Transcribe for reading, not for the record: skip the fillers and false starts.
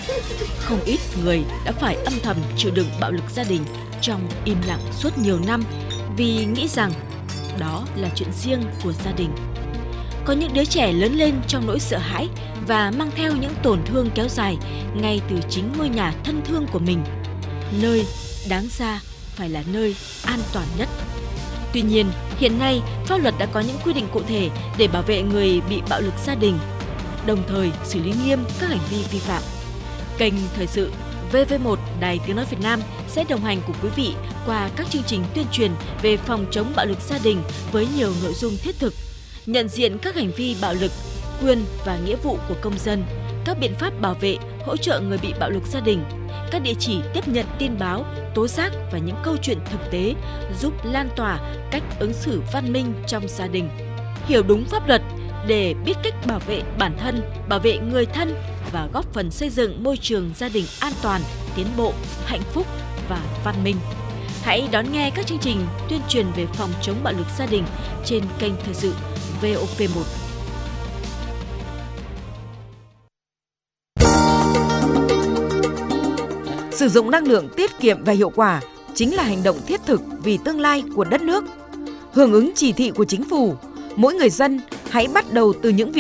Không ít người đã phải âm thầm chịu đựng bạo lực gia đình trong im lặng suốt nhiều năm vì nghĩ rằng đó là chuyện riêng của gia đình. Có những đứa trẻ lớn lên trong nỗi sợ hãi và mang theo những tổn thương kéo dài ngay từ chính ngôi nhà thân thương của mình, nơi đáng ra phải là nơi an toàn nhất. Tuy nhiên, hiện nay pháp luật đã có những quy định cụ thể để bảo vệ người bị bạo lực gia đình, đồng thời xử lý nghiêm các hành vi vi phạm. Kênh Thời sự VV1 Đài Tiếng nói Việt Nam sẽ đồng hành cùng quý vị qua các chương trình tuyên truyền về phòng chống bạo lực gia đình với nhiều nội dung thiết thực, nhận diện các hành vi bạo lực, quyền và nghĩa vụ của công dân, các biện pháp bảo vệ, hỗ trợ người bị bạo lực gia đình, các địa chỉ tiếp nhận tin báo, tố giác và những câu chuyện thực tế giúp lan tỏa cách ứng xử văn minh trong gia đình. Hiểu đúng pháp luật để biết cách bảo vệ bản thân, bảo vệ người thân và góp phần xây dựng môi trường gia đình an toàn, tiến bộ, hạnh phúc và văn minh. Hãy đón nghe các chương trình tuyên truyền về phòng chống bạo lực gia đình trên kênh Thời sự VOV1. Sử dụng năng lượng tiết kiệm và hiệu quả chính là hành động thiết thực vì tương lai của đất nước. Hưởng ứng chỉ thị của Chính phủ, mỗi người dân hãy bắt đầu từ những việc